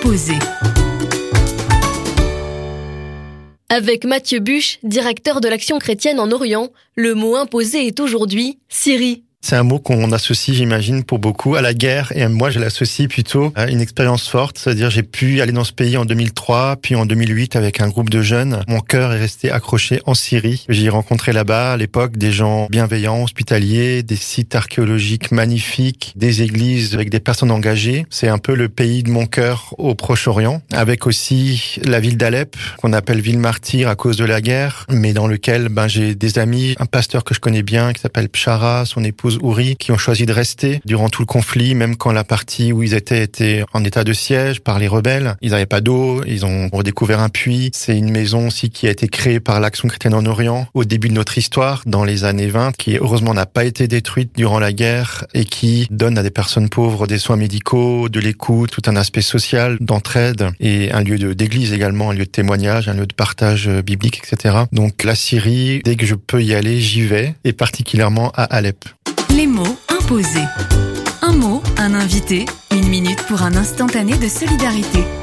imposé. Avec Mathieu Buche, directeur de l'Action chrétienne en Orient, le mot imposé est aujourd'hui Syrie. C'est un mot qu'on associe, j'imagine, pour beaucoup à la guerre. Et moi, je l'associe plutôt à une expérience forte. C'est-à-dire, j'ai pu aller dans ce pays en 2003, puis en 2008 avec un groupe de jeunes. Mon cœur est resté accroché en Syrie. J'ai rencontré là-bas, à l'époque, des gens bienveillants, hospitaliers, des sites archéologiques magnifiques, des églises avec des personnes engagées. C'est un peu le pays de mon cœur au Proche-Orient, avec aussi la ville d'Alep, qu'on appelle ville martyre à cause de la guerre, mais dans lequel j'ai des amis, un pasteur que je connais bien qui s'appelle Pshara, son épouse Ouri, qui ont choisi de rester durant tout le conflit, même quand la partie où ils était en état de siège par les rebelles. Ils n'avaient pas d'eau, ils ont redécouvert un puits. C'est une maison aussi qui a été créée par l'Action chrétienne en Orient au début de notre histoire, dans les années 20, qui heureusement n'a pas été détruite durant la guerre et qui donne à des personnes pauvres des soins médicaux, de l'écoute, tout un aspect social, d'entraide et un lieu d'église également, un lieu de témoignage, un lieu de partage biblique, etc. Donc la Syrie, dès que je peux y aller, j'y vais, et particulièrement à Alep. Les mots imposés. Un mot, un invité, 1 minute pour un instantané de solidarité.